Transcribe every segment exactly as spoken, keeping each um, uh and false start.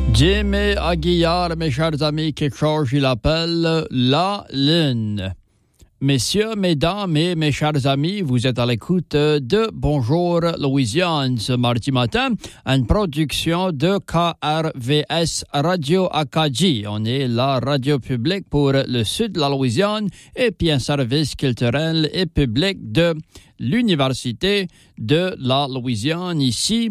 Jimmy Aguilar, mes chers amis, quelque chose, il appelle La Lune. Messieurs, mesdames et mes chers amis, vous êtes à l'écoute de Bonjour Louisiane ce mardi matin, une production de K R V S Radio Acadie. On est la radio publique pour le sud de la Louisiane et puis un service culturel et public de l'Université de la Louisiane ici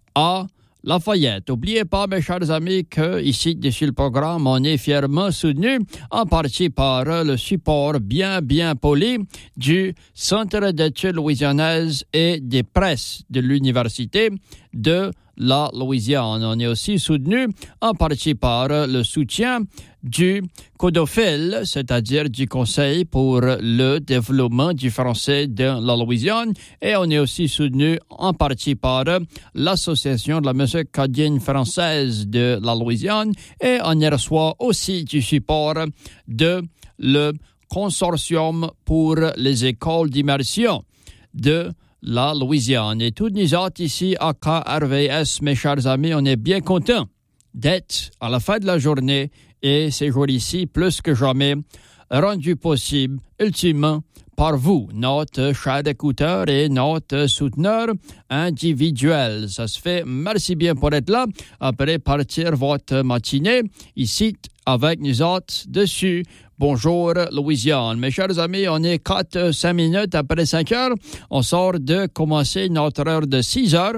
à Lafayette. N'oubliez pas, mes chers amis, que ici, dessus le programme, on est fièrement soutenu en partie par le support bien, bien poli du Centre d'études louisianaises et des presses de l'Université de la Louisiane. On est aussi soutenu en partie par le soutien du CODOFIL, c'est-à-dire du Conseil pour le développement du français de la Louisiane, et on est aussi soutenu en partie par l'Association de la musique acadienne française de la Louisiane, et on y reçoit aussi du support de le Consortium pour les écoles d'immersion de la Louisiane. Et tous nous autres ici à K R V S, mes chers amis, on est bien contents d'être à la fin de la journée et ces jours ici, plus que jamais, rendu possible, ultimement, par vous, notre cher écouteur et notre souteneur individuel. Ça se fait. Merci bien pour être là. Après partir votre matinée ici avec nous autres dessus. Bonjour Louisiane. Mes chers amis, on est quatre cinq minutes après cinq heures. On sort de commencer notre heure de six heures.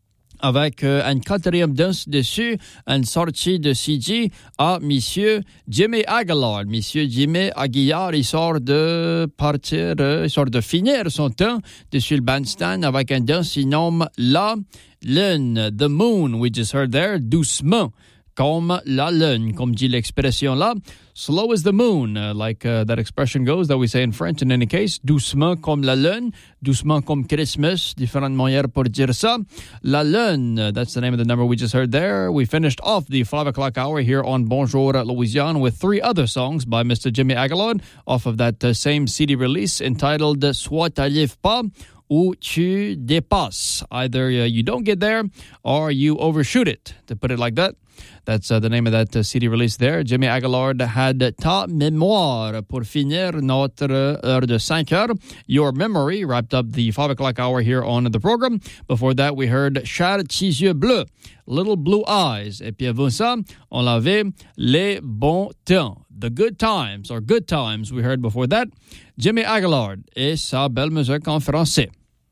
Avec euh, une quatrième danse dessus, une sortie de C D à Monsieur Jimmy Aguilar. Monsieur Jimmy Aguilar, il sort de partir, euh, il sort de finir son temps dessus le bandstand avec un danse qu'il nomme La Lune, The Moon, we just heard there, doucement, comme la lune, comme dit l'expression là. Slow as the moon, uh, like uh, that expression goes, that we say in French in any case. Doucement comme la lune, doucement comme Christmas, différentes manières pour dire ça. La lune, that's the name of the number we just heard there. We finished off the five o'clock hour here on Bonjour Louisiane with three other songs by Mister Jimmy Aguilar off of that uh, same C D release entitled Soit t'arrives pas ou tu dépasses. Either uh, you don't get there or you overshoot it, to put it like that. That's uh, the name of that uh, C D release there. Jimmy Aguilar had Ta Mémoire pour finir notre heure de cinq heures. Your Memory wrapped up the five o'clock hour here on the program. Before that, we heard Chers petits yeux bleus, Little Blue Eyes. Et puis avant ça, on avait Les Bons Temps, The Good Times, or Good Times, we heard before that. Jimmy Aguilar et sa belle musique en français.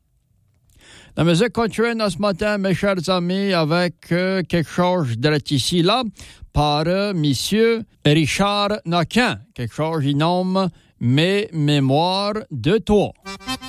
La musique continue ce matin, mes chers amis, avec euh, quelque chose de ici là par euh, Monsieur Richard Naquin. Quelque chose qu'il nomme Mes mémoires de toi.